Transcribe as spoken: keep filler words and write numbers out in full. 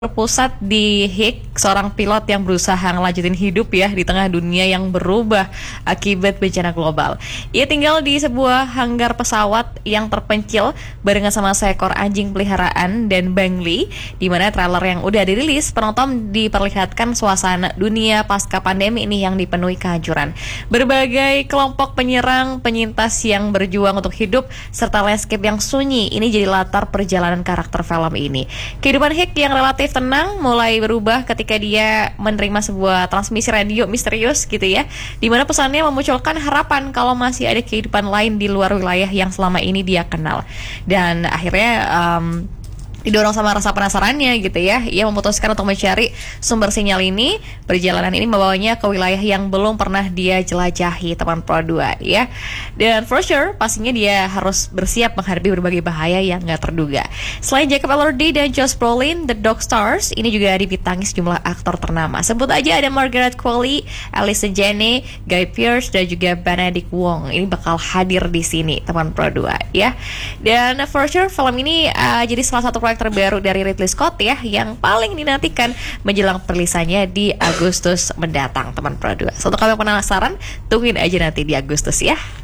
Terpusat di Hick, seorang pilot yang berusaha ngelanjutin hidup ya di tengah dunia yang berubah akibat bencana global. Ia tinggal di sebuah hanggar pesawat yang terpencil barengan sama seekor anjing peliharaan dan Bangli, di mana trailer yang udah dirilis penonton diperlihatkan suasana dunia pasca pandemi ini yang dipenuhi kehancuran. Berbagai kelompok penyerang, penyintas yang berjuang untuk hidup serta landscape yang sunyi ini jadi latar perjalanan karakter film ini. Kehidupan Hick yang relatif tenang mulai berubah ketika dia menerima sebuah transmisi radio misterius gitu ya, dimana pesannya memunculkan harapan kalau masih ada kehidupan lain di luar wilayah yang selama ini dia kenal. Dan akhirnya um, didorong sama rasa penasarannya gitu ya, ia memutuskan untuk mencari sumber sinyal ini. Perjalanan ini membawanya ke wilayah yang belum pernah dia jelajahi, teman Pro dua ya. Dan for sure pastinya dia harus bersiap menghadapi berbagai bahaya yang gak terduga. Selain Jacob Elordi dan Josh Brolin, The Dog Stars ini juga dibintangi sejumlah aktor ternama. Sebut aja ada Margaret Qualley, Allison Janney, Guy Pearce dan juga Benedict Wong. Ini bakal hadir di sini, teman Pro dua ya. Dan for sure film ini uh, jadi salah satu proyek terbaru dari Ridley Scott ya, yang paling dinantikan menjelang perilisannya di Agustus mendatang, teman Pro dua. So, untuk kalian penasaran, tungguin aja nanti di Agustus ya.